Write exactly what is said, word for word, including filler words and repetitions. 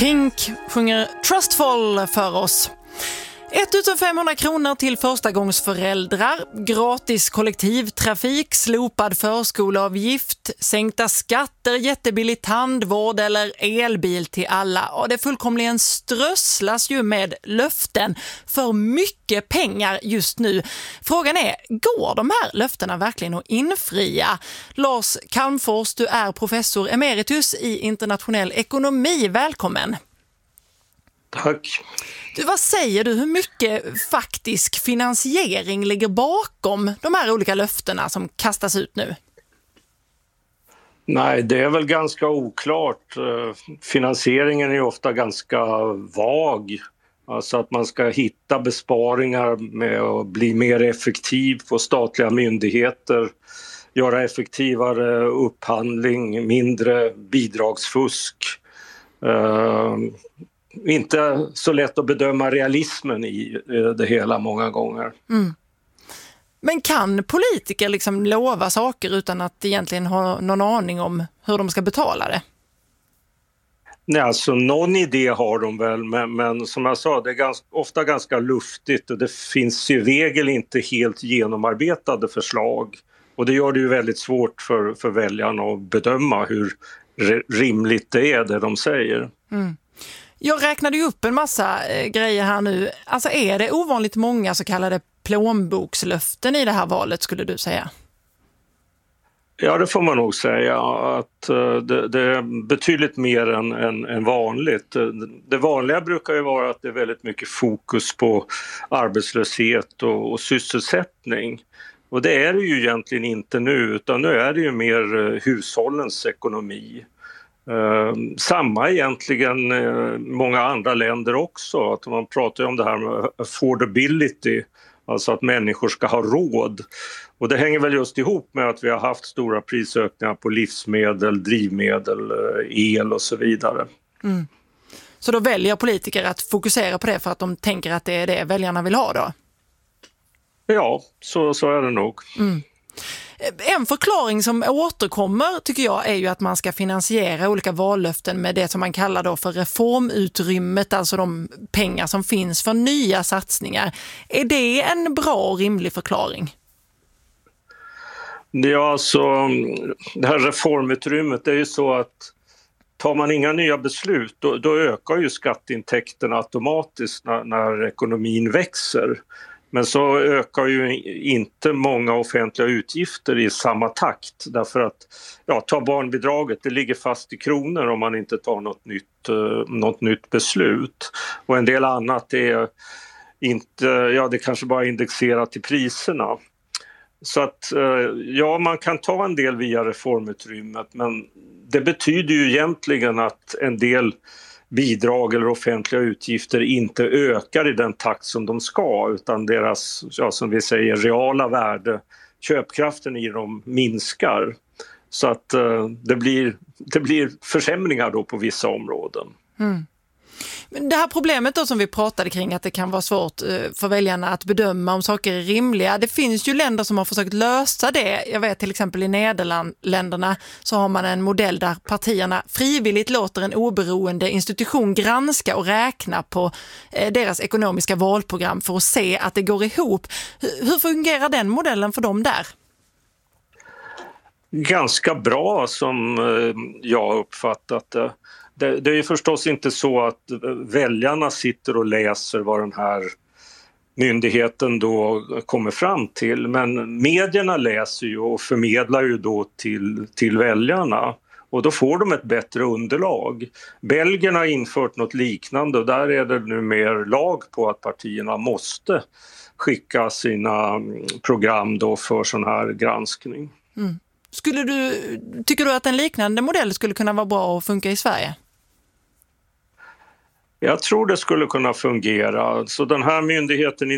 Pink sjunger Trustful för oss. femtonhundra kronor till förstagångsföräldrar, gratis kollektivtrafik, slopad förskoleavgift, sänkta skatter, jättebillig tandvård eller elbil till alla. Och det fullkomligen strösslas ju med löften för mycket pengar just nu. Frågan är, går de här löftena verkligen att infria? Lars Calmfors, du är professor emeritus i internationell ekonomi. Välkommen! Tack. Du, vad säger du, hur mycket faktisk finansiering ligger bakom de här olika löftena som kastas ut nu? Nej, det är väl ganska oklart. Finansieringen är ofta ganska vag. Alltså att man ska hitta besparingar med att bli mer effektiv på statliga myndigheter, göra effektivare upphandling, mindre bidragsfusk. Uh, inte så lätt att bedöma realismen i det hela många gånger. Mm. Men kan politiker liksom lova saker utan att egentligen ha någon aning om hur de ska betala det? Nej, alltså någon idé har de väl, men, men som jag sa, det är ganska, ofta ganska luftigt och det finns i regel inte helt genomarbetade förslag. Och det gör det ju väldigt svårt för, för väljarna att bedöma hur rimligt det är det de säger. Mm. Jag räknade ju upp en massa eh, grejer här nu. Alltså är det ovanligt många så kallade plånbokslöften i det här valet, skulle du säga? Ja, det får man nog säga. Att uh, det, det är betydligt mer än, än, än vanligt. Det vanliga brukar ju vara att det är väldigt mycket fokus på arbetslöshet och, och sysselsättning. Och det är det ju egentligen inte nu, utan nu är det ju mer uh, hushållens ekonomi. Uh, samma egentligen uh, många andra länder också, att man pratar om det här med affordability, alltså att människor ska ha råd, och det hänger väl just ihop med att vi har haft stora prisökningar på livsmedel, drivmedel, uh, el och så vidare. Mm. Så då väljer politiker att fokusera på det för att de tänker att det är det väljarna vill ha då? Ja, så, så är det nog. Mm. En förklaring som återkommer tycker jag är ju att man ska finansiera olika vallöften med det som man kallar då för reformutrymmet, alltså de pengar som finns för nya satsningar. Är det en bra och rimlig förklaring? Ja, alltså det här reformutrymmet, det är ju så att tar man inga nya beslut då, då ökar ju skatteintäkterna automatiskt när, när ekonomin växer. Men så ökar ju inte många offentliga utgifter i samma takt, därför att ja, ta barnbidraget, det ligger fast i kronor om man inte tar något nytt, uh, något nytt beslut. Och en del annat är inte, ja det kanske bara är indexerat till priserna. Så att uh, ja, man kan ta en del via reformutrymmet, men det betyder ju egentligen att en del bidrag eller offentliga utgifter inte ökar i den takt som de ska, utan deras, ja, som vi säger, reala värde, köpkraften i dem minskar. Så att uh, det, blir, det blir försämringar då på vissa områden. Mm. Men det här problemet då som vi pratade kring, att det kan vara svårt uh, för väljarna att bedöma om saker är rimliga. Det finns ju länder som har försökt lösa det. Jag vet till exempel i Nederländerna så har man en modell där partierna frivilligt låter en oberoende institution granska och räkna på uh, deras ekonomiska valprogram för att se att det går ihop. H- hur fungerar den modellen för dem där? Ganska bra som uh, jag har uppfattat det. Det, det är ju förstås inte så att väljarna sitter och läser vad den här myndigheten då kommer fram till, men medierna läser ju och förmedlar ju då till, till väljarna, och då får de ett bättre underlag. Belgien har infört något liknande, och där är det nu mer lag på att partierna måste skicka sina program då för sån här granskning. Mm. Skulle du, tycker du att en liknande modell skulle kunna vara bra och funka i Sverige? Jag tror det skulle kunna fungera. Så den här myndigheten